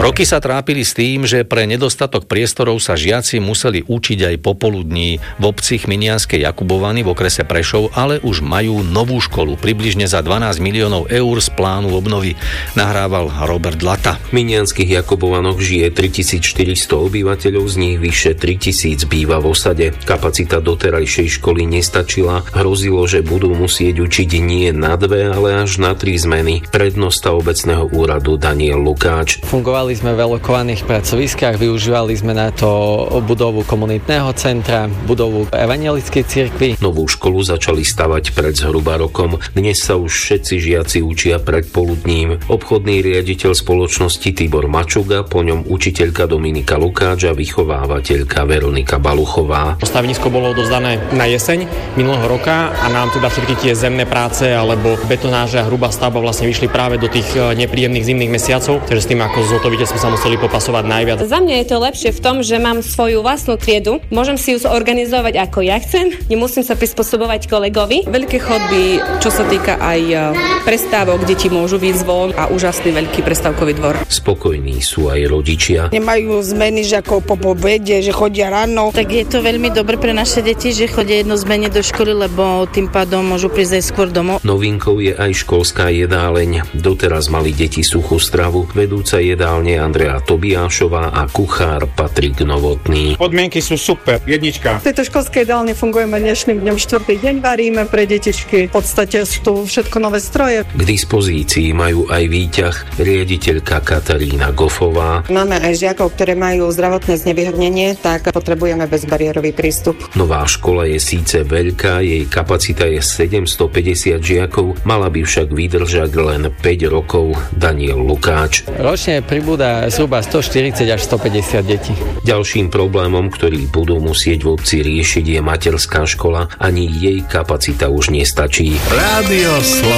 Roky sa trápili s tým, že pre nedostatok priestorov sa žiaci museli učiť aj popoludní v obci Chminianskej Jakubovany v okrese Prešov, ale už majú novú školu, približne za 12 miliónov eur z plánu obnovy. Nahrával Robert Lata. V Chminianskych Jakubovanoch žije 3400 obyvateľov, z nich vyše 3000 býva v osade. Kapacita doterajšej školy nestačila, hrozilo, že budú musieť učiť nie na 2, ale až na 3 zmeny. Prednosta obecného úradu Daniel Lukáč. Fungovali sme v alokovaných pracoviskách, využívali sme na to budovu komunitného centra, budovu evangelickej cirkvi. Novú školu začali stavať pred zhruba rokom. Dnes sa už všetci žiaci učia predpoludním. Obchodný riaditeľ spoločnosti Tibor Mačuga, po ňom učiteľka Dominika Lukáč a vychovávateľka Veronika Baluchová. Stavenisko bolo odovzdané na jeseň minulého roka a nám teda všetky tie zemné práce alebo betonáže a hrubá stavba vlastne vyšli práve do tých nepríjemných zimných mesiacov, takže s tým ako zhotoviť sme sa museli popasovať najviac. Za mňa je to lepšie v tom, že mám svoju vlastnú triedu, môžem si ju zorganizovať ako ja chcem, nemusím sa prispôsobovať kolegovi. Veľké chodby, čo sa týka aj prestávok, deti môžu výjsť von a úžasný veľký prestávkový dvor. Spokojní sú aj rodičia. Nemajú zmeny žiakov po obede, že chodia ráno. Tak je to veľmi dobre pre naše deti, že chodia jednozmene do školy, lebo tým pádom môžu prísť aj skôr domov. Novinkou je aj školská jedáleň. Doteraz mali deti suchú stravu. Vedúca jedálne Andrea Tobiášová a kuchár Patrik Novotný. Podmienky sú super, jednička. V tejto školskej jedálni fungujeme dnešným dňom 4. deň, varíme pre detičky. V podstate sú tu všetko nové stroje. K dispozícii majú aj výťah riaditeľka Katarína Gofová. Máme aj žiakov, ktoré majú zdravotné znevýhodnenie, tak potrebujeme bezbariérový prístup. Nová škola je síce veľká, jej kapacita je 750 žiakov, mala by však vydržať len 5 rokov. Daniel Lukáč. Ročne pribúda zhruba 140 až 150 detí. Ďalším problémom, ktorý budú musieť v obci riešiť, je materská škola. Ani jej kapacita už nestačí. Rádio